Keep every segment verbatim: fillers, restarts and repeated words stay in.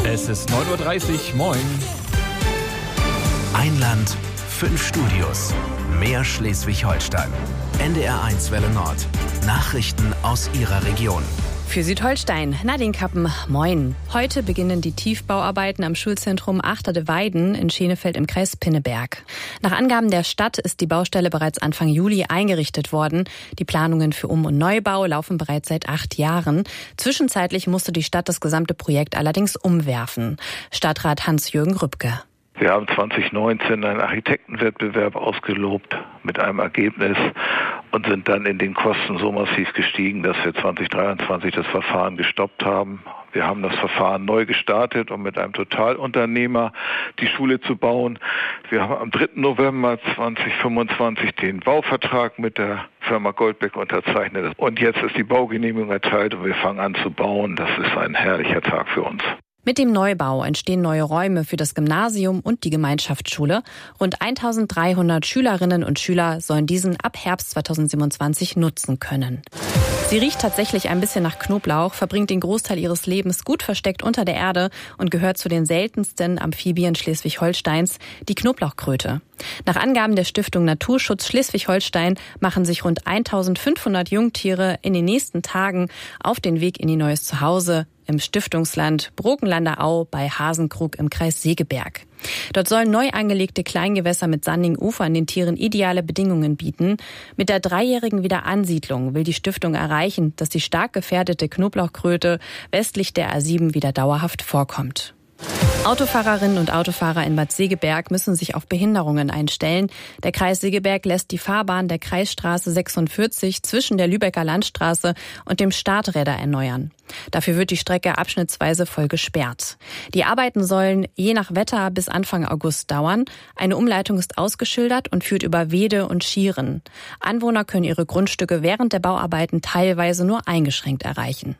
Es ist neun Uhr dreißig, moin. Ein Land, fünf Studios, mehr Schleswig-Holstein. N D R eins Welle Nord. Nachrichten aus Ihrer Region. Für Südholstein, Nadine Kappen, moin. Heute beginnen die Tiefbauarbeiten am Schulzentrum Achterde-Weiden in Schenefeld im Kreis Pinneberg. Nach Angaben der Stadt ist die Baustelle bereits Anfang Juli eingerichtet worden. Die Planungen für Um- und Neubau laufen bereits seit acht Jahren. Zwischenzeitlich musste die Stadt das gesamte Projekt allerdings umwerfen. Stadtrat Hans-Jürgen Rübke. Wir haben zwanzig neunzehn einen Architektenwettbewerb ausgelobt mit einem Ergebnis und sind dann in den Kosten so massiv gestiegen, dass wir zwanzig dreiundzwanzig das Verfahren gestoppt haben. Wir haben das Verfahren neu gestartet, um mit einem Totalunternehmer die Schule zu bauen. Wir haben am dritten November zweitausendfünfundzwanzig den Bauvertrag mit der Firma Goldbeck unterzeichnet. Und jetzt ist die Baugenehmigung erteilt und wir fangen an zu bauen. Das ist ein herrlicher Tag für uns. Mit dem Neubau entstehen neue Räume für das Gymnasium und die Gemeinschaftsschule. Rund eintausenddreihundert Schülerinnen und Schüler sollen diesen ab Herbst zweitausendsiebenundzwanzig nutzen können. Sie riecht tatsächlich ein bisschen nach Knoblauch, verbringt den Großteil ihres Lebens gut versteckt unter der Erde und gehört zu den seltensten Amphibien Schleswig-Holsteins, die Knoblauchkröte. Nach Angaben der Stiftung Naturschutz Schleswig-Holstein machen sich rund eintausendfünfhundert Jungtiere in den nächsten Tagen auf den Weg in ihr neues Zuhause im Stiftungsland Brokenlander Au bei Hasenkrug im Kreis Segeberg. Dort sollen neu angelegte Kleingewässer mit sandigen Ufern den Tieren ideale Bedingungen bieten. Mit der dreijährigen Wiederansiedlung will die Stiftung erreichen, dass die stark gefährdete Knoblauchkröte westlich der A sieben wieder dauerhaft vorkommt. Autofahrerinnen und Autofahrer in Bad Segeberg müssen sich auf Behinderungen einstellen. Der Kreis Segeberg lässt die Fahrbahn der Kreisstraße sechsundvierzig zwischen der Lübecker Landstraße und dem Starträder erneuern. Dafür wird die Strecke abschnittsweise voll gesperrt. Die Arbeiten sollen je nach Wetter bis Anfang August dauern. Eine Umleitung ist ausgeschildert und führt über Wede und Schieren. Anwohner können ihre Grundstücke während der Bauarbeiten teilweise nur eingeschränkt erreichen.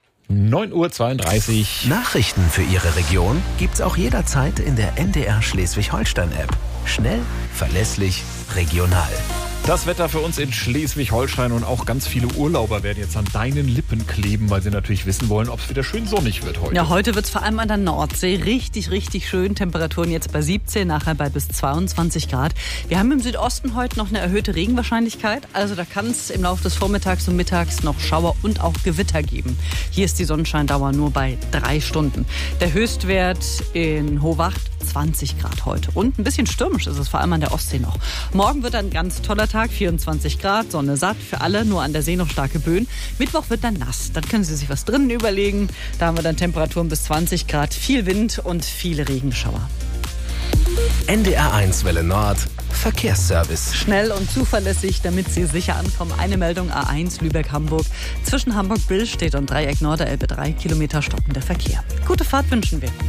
neun Uhr zweiunddreißig. Nachrichten für Ihre Region gibt's auch jederzeit in der N D R Schleswig-Holstein-App. Schnell, verlässlich, regional. Das Wetter für uns in Schleswig-Holstein und auch ganz viele Urlauber werden jetzt an deinen Lippen kleben, weil sie natürlich wissen wollen, ob es wieder schön sonnig wird heute. Ja, heute wird es vor allem an der Nordsee richtig, richtig schön. Temperaturen jetzt bei siebzehn, nachher bei bis zweiundzwanzig Grad. Wir haben im Südosten heute noch eine erhöhte Regenwahrscheinlichkeit. Also da kann es im Laufe des Vormittags und Mittags noch Schauer und auch Gewitter geben. Hier ist die Sonnenscheindauer nur bei drei Stunden. Der Höchstwert in Hohwacht zwanzig Grad heute. Und ein bisschen stürmisch ist es vor allem an der Ostsee noch. Morgen wird ein ganz toller Tag, vierundzwanzig Grad, Sonne satt für alle, nur an der See noch starke Böen. Mittwoch wird dann nass, dann können Sie sich was drinnen überlegen. Da haben wir dann Temperaturen bis zwanzig Grad, viel Wind und viele Regenschauer. N D R eins Welle Nord, Verkehrsservice. Schnell und zuverlässig, damit Sie sicher ankommen. Eine Meldung A eins Lübeck-Hamburg. Zwischen Hamburg-Billstedt und Dreieck Norderelbe drei Kilometer stockender Verkehr. Gute Fahrt wünschen wir.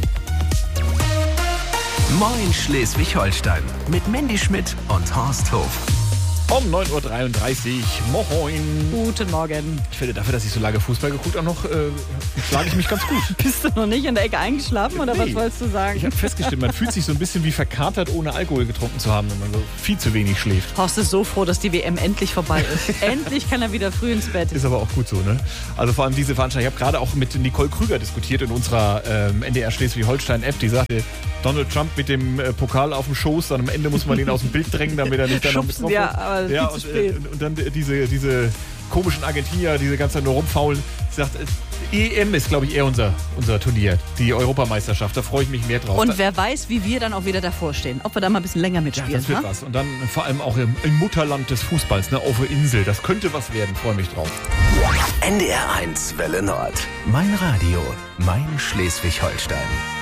Moin Schleswig-Holstein mit Mandy Schmidt und Horst Hof. Um neun Uhr dreiunddreißig. Moin. Guten Morgen. Ich finde, dafür, dass ich so lange Fußball geguckt habe, noch äh, schlage ich mich ganz gut. Bist du noch nicht in der Ecke eingeschlafen oder nee. Was wolltest du sagen? Ich habe festgestellt, man fühlt sich so ein bisschen wie verkatert, ohne Alkohol getrunken zu haben, wenn man so viel zu wenig schläft. Horst ist so froh, dass die W M endlich vorbei ist. Endlich kann er wieder früh ins Bett. Ist aber auch gut so, ne? Also vor allem diese Veranstaltung. Ich habe gerade auch mit Nicole Krüger diskutiert in unserer ähm, N D R Schleswig-Holstein-App. Die sagte, Donald Trump mit dem äh, Pokal auf dem Schoß, dann am Ende muss man ihn aus dem Bild drängen, damit er nicht dann noch mit drauf ja, aber ja, viel zu und, spät. Und, und dann diese, diese komischen Argentinier, diese ganze Zeit nur rumfaulen. Sie sagt, E M ist, glaube ich, eher unser, unser Turnier. Die Europameisterschaft, da freue ich mich mehr drauf. Und wer weiß, wie wir dann auch wieder davor stehen. Ob wir da mal ein bisschen länger mitspielen. Ja, das wird ha? was. Und dann vor allem auch im, im Mutterland des Fußballs, ne, auf der Insel. Das könnte was werden, freue mich drauf. N D R eins Welle Nord. Mein Radio, mein Schleswig-Holstein.